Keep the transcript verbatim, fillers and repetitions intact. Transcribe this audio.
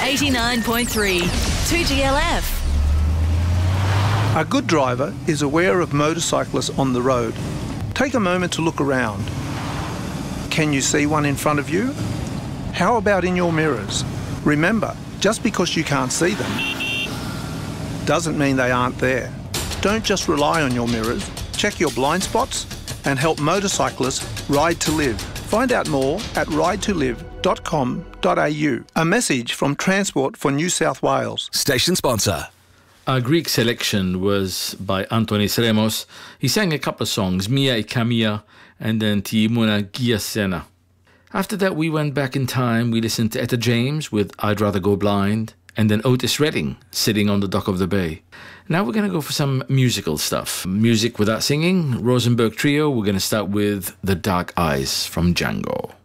eighty-nine point three, two G L F. A good driver is aware of motorcyclists on the road. Take a moment to look around. Can you see one in front of you? How about in your mirrors? Remember, just because you can't see them doesn't mean they aren't there. Don't just rely on your mirrors. Check your blind spots and help motorcyclists ride to live. Find out more at ride to live dot com dot a u. A message from Transport for New South Wales. Station sponsor. Our Greek selection was by Antonis Remos. He sang a couple of songs, Mia e Kamia, and then Ti Muna Giasena. After that, we went back in time. We listened to Etta James with I'd Rather Go Blind, and then Otis Redding, Sitting on the Dock of the Bay. Now we're going to go for some musical stuff. Music without singing, Rosenberg Trio. We're going to start with The Dark Eyes from Django.